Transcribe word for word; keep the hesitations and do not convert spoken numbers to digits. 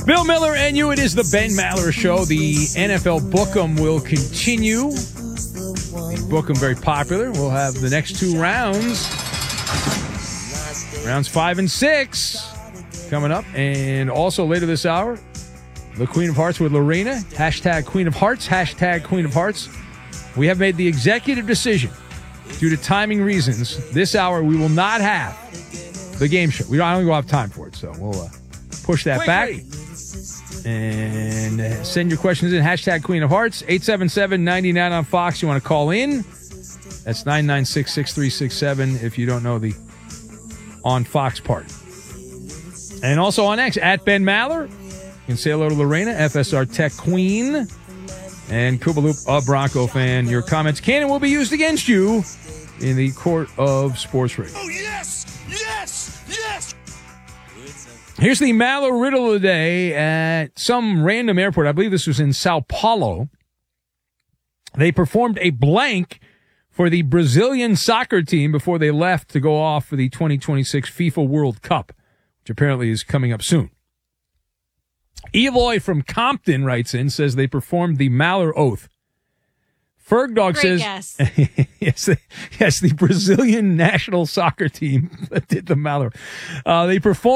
Bill Miller and you. It is the Ben Maller Show. The N F L Book'em will continue. The Book'em very popular. We'll have the next two rounds. Rounds five and six coming up. And also later this hour, the Queen of Hearts with Lorena. Hashtag Queen of Hearts. Hashtag Queen of Hearts. We have made the executive decision, due to timing reasons, this hour we will not have the game show. We don't, I don't even have time for it, so we'll uh, push that back. And uh, send your questions in. Hashtag Queen of Hearts. eight seven seven, nine nine on Fox. You want to call in? That's nine nine six, six three six seven if you don't know the on Fox part. And also on X, at Ben Maller. You can say hello to Lorena, F S R Tech Queen, and Koopaloop, a Bronco fan. Your comments can and will be used against you in the court of sports radio. Oh, yes! Yes! Yes! Here's the Maller riddle of the day. At some random airport, I believe this was in Sao Paulo, they performed a blank for the Brazilian soccer team before they left to go off for the twenty twenty-six FIFA World Cup, which apparently is coming up soon. Eloy from Compton writes in, says they performed the Maller Oath. Fergdog Great says, guess. yes, the, yes, the Brazilian national soccer team that did the Maller. Uh, they performed